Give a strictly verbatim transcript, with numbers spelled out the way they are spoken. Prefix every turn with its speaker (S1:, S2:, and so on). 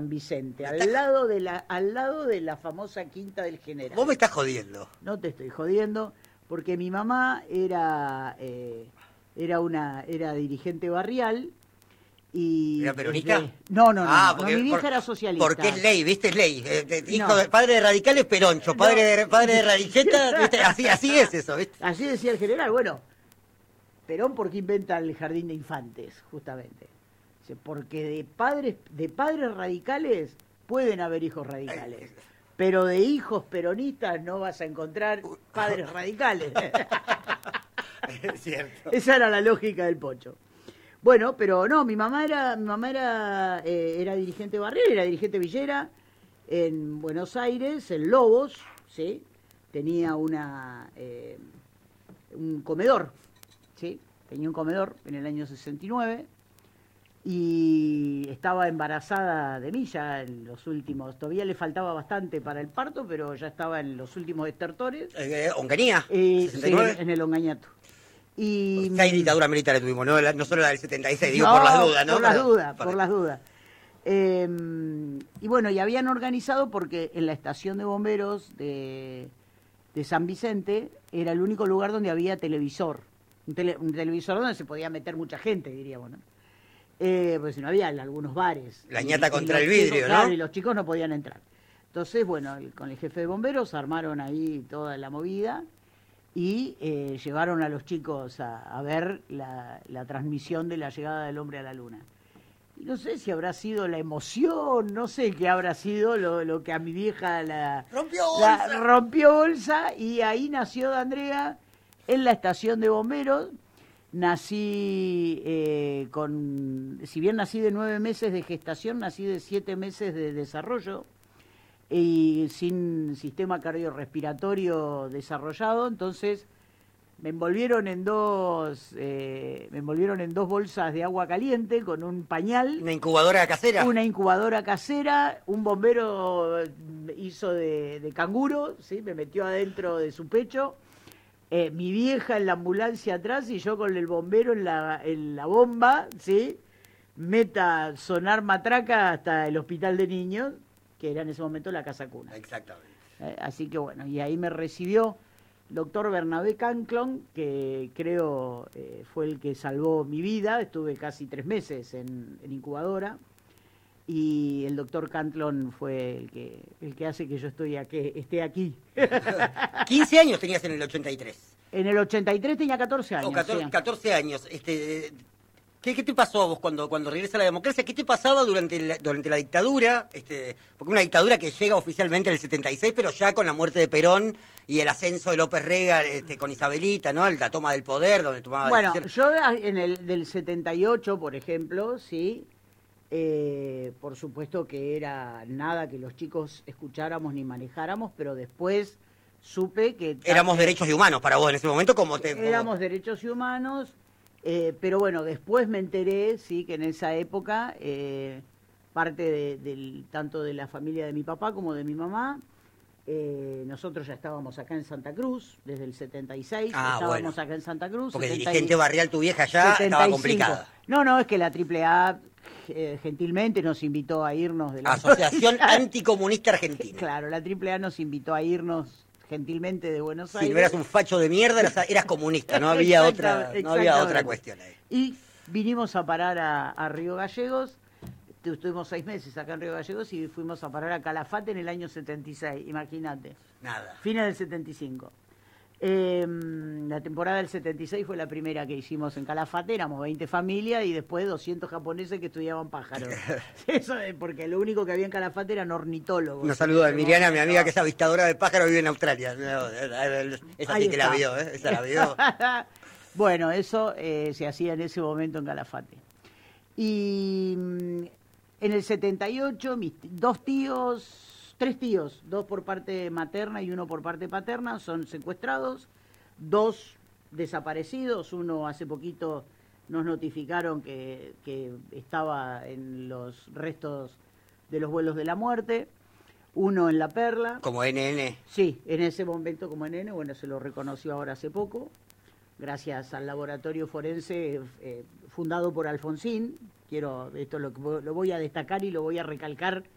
S1: Vicente, al lado de la, al lado de la famosa Quinta del General.
S2: Vos me estás jodiendo.
S1: No te estoy jodiendo, porque mi mamá era, eh, era una, era dirigente barrial y.
S2: ¿Era peronista?
S1: Desde, no, no, no,
S2: ah,
S1: no,
S2: porque,
S1: no, mi vieja
S2: por,
S1: era socialista.
S2: Porque es ley, ¿viste? Es ley. Eh, eh, hijo
S1: No.
S2: de, padre de radicales, peroncho. Padre,
S1: No.
S2: de, padre de radiceta, ¿viste? Así, así es eso, ¿viste?
S1: Así decía el general. Bueno, Perón, ¿por qué inventa el jardín de infantes, justamente? Dice, porque de padres, de padres radicales pueden haber hijos radicales, pero de hijos peronistas no vas a encontrar padres radicales.
S2: Es cierto.
S1: Esa era la lógica del Pocho. Bueno, pero no, mi mamá era, mi mamá era, eh, era dirigente barrial, era dirigente villera en Buenos Aires, en Lobos, ¿sí? Tenía una eh, un comedor, ¿sí? Tenía un comedor en el año sesenta y nueve y estaba embarazada de mí ya en los últimos, todavía le faltaba bastante para el parto, pero ya estaba en los últimos estertores.
S2: Eh, ¿Onganía?
S1: Eh,
S2: ¿sesenta y nueve?
S1: sí, en el Ongañato. Y
S2: Seis dictaduras militares tuvimos, no, La- no solo la del setenta y seis, digo
S1: no,
S2: por las dudas, ¿no?
S1: Por las
S2: Pero-
S1: dudas,
S2: para-
S1: por las dudas. Eh, y bueno, y habían organizado porque en la estación de bomberos de, de San Vicente era el único lugar donde había televisor. Un, tele- un televisor donde se podía meter mucha gente, diríamos, ¿no? Eh, pues si no había algunos bares.
S2: La
S1: Y-
S2: ñata
S1: y
S2: contra
S1: los
S2: el vidrio,
S1: chicos,
S2: ¿no?
S1: Claro, y los chicos no podían entrar. Entonces, bueno, el- con el jefe de bomberos armaron ahí toda la movida y eh, llevaron a los chicos a, a ver la, la transmisión de la llegada del hombre a la luna. Y no sé si habrá sido la emoción, no sé qué habrá sido lo, lo que a mi vieja la
S2: ¡Rompió
S1: la
S2: bolsa!
S1: rompió bolsa, y ahí nació D'Andrea en la estación de bomberos. Nací eh, con, si bien nací de nueve meses de gestación, nací de siete meses de desarrollo y sin sistema cardiorrespiratorio desarrollado, entonces me envolvieron en dos, eh, me envolvieron en dos bolsas de agua caliente con un pañal,
S2: ¿Una incubadora casera?
S1: una incubadora casera, un bombero hizo de, de canguro, ¿sí? Me metió adentro de su pecho. Eh, mi vieja en la ambulancia atrás y yo con el bombero en la, en la bomba, ¿sí? Meta sonar matraca hasta el hospital de niños, que era en ese momento la casa cuna.
S2: Exactamente.
S1: Eh, así que bueno, y ahí me recibió el doctor Bernabé Canclon, que creo eh, fue el que salvó mi vida. Estuve casi tres meses en, en incubadora. Y el doctor Cantlon fue el que el que hace que yo estoy aquí, esté aquí.
S2: quince años tenías en el ochenta y tres.
S1: En el ochenta y tres tenía catorce años.
S2: O catorce,
S1: sí.
S2: catorce años. Este, ¿qué, ¿Qué te pasó a vos cuando, cuando regresa la democracia? ¿Qué te pasaba durante la, durante la dictadura? Este, porque una dictadura que llega oficialmente en el setenta y seis, pero ya con la muerte de Perón y el ascenso de López Rega este, con Isabelita, ¿no? La toma del poder, donde tomaba
S1: Bueno,
S2: decisiones.
S1: yo en el del setenta y ocho, por ejemplo, sí, eh, por supuesto que era nada que los chicos escucháramos ni manejáramos, pero después supe que...
S2: Éramos derechos y humanos para vos en ese momento, como te... como-
S1: Éramos derechos y humanos, eh, pero bueno, después me enteré, sí, que en esa época eh, parte de, del, tanto de la familia de mi papá como de mi mamá, eh, nosotros ya estábamos acá en Santa Cruz desde el setenta y seis,
S2: Ah,
S1: estábamos
S2: bueno.
S1: acá en Santa Cruz.
S2: Porque
S1: setenta y-
S2: dirigente barrial tu vieja ya
S1: setenta y
S2: estaba
S1: cinco.
S2: complicada.
S1: No, no, es que la Triple A eh, gentilmente nos invitó a irnos de la
S2: Asociación
S1: provincia.
S2: Anticomunista Argentina.
S1: Claro, la Triple A nos invitó a irnos gentilmente de Buenos
S2: Si
S1: Aires.
S2: no eras un facho de mierda, eras, eras comunista, no había otra,
S1: Exactamente,
S2: no había otra
S1: exactamente.
S2: cuestión ahí.
S1: Y vinimos a parar a, a Río Gallegos. Tu- Estuvimos seis meses acá en Río Gallegos y fuimos a parar a Calafate en el año setenta y seis, imagínate.
S2: Nada.
S1: Fines del setenta y cinco. Eh, la temporada del setenta y seis fue la primera que hicimos en Calafate, éramos veinte familias y después doscientos japoneses que estudiaban pájaros. Eso es porque lo único que había en Calafate eran ornitólogos.
S2: Un saludo a Miriana, mi amiga que es avistadora de pájaros, vive en Australia. No, esa
S1: Ahí
S2: sí que la
S1: está.
S2: vio, ¿eh? Esa la vio.
S1: Bueno, eso eh, se hacía en ese momento en Calafate. Y mm, en el setenta y ocho, mis t- dos tíos, tres tíos, dos por parte materna y uno por parte paterna, son secuestrados, dos desaparecidos, uno hace poquito nos notificaron que, que estaba en los restos de los vuelos de la muerte, uno en La Perla.
S2: Como N N.
S1: Sí, en ese momento como nene, bueno, se lo reconoció ahora hace poco, gracias al laboratorio forense eh, fundado por Alfonsín. Quiero, esto lo, lo voy a destacar y lo voy a recalcar